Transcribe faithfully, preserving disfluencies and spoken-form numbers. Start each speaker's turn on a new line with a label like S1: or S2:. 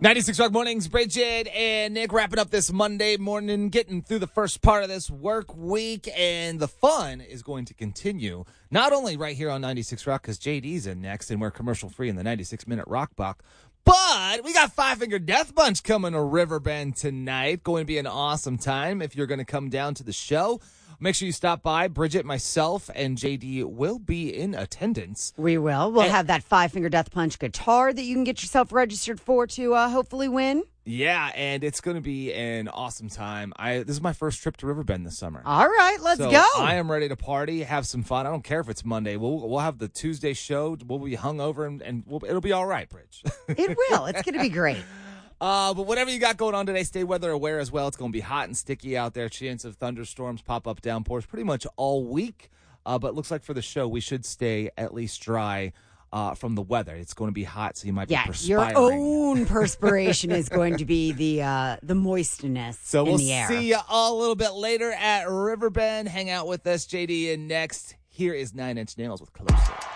S1: ninety-six Rock Mornings, Bridget and Nick wrapping up this Monday morning, getting through the first part of this work week, and the fun is going to continue, not only right here on ninety-six Rock, because J D's in next, and we're commercial-free in the ninety-six minute Rock Buck, but we got Five Finger Death Punch coming to Riverbend tonight. Going to be an awesome time if you're going to come down to the show. Make sure you stop by. Bridget, myself, and J D will be in attendance.
S2: We will. We'll
S1: and,
S2: have that Five Finger Death Punch guitar that you can get yourself registered for to uh, hopefully win.
S1: Yeah, and it's going to be an awesome time. I This is my first trip to Riverbend this summer.
S2: All right, let's
S1: so
S2: go.
S1: I am ready to party, have some fun. I don't care if it's Monday. We'll we'll have the Tuesday show. We'll be hungover, and, and we'll, it'll be all right, Bridge.
S2: It will. It's going to be great.
S1: Uh, but whatever you got going on today, stay weather aware as well. It's going to be hot and sticky out there. Chance of thunderstorms, pop-up downpours pretty much all week. Uh, but it looks like for the show, we should stay at least dry uh, from the weather. It's going to be hot, so you might
S2: yeah,
S1: be perspiring.
S2: Your own perspiration is going to be the uh, the moistness
S1: so
S2: in
S1: we'll
S2: the air.
S1: see you all a little bit later at Riverbend. Hang out with us, J D, and next, here is Nine Inch Nails with Closer.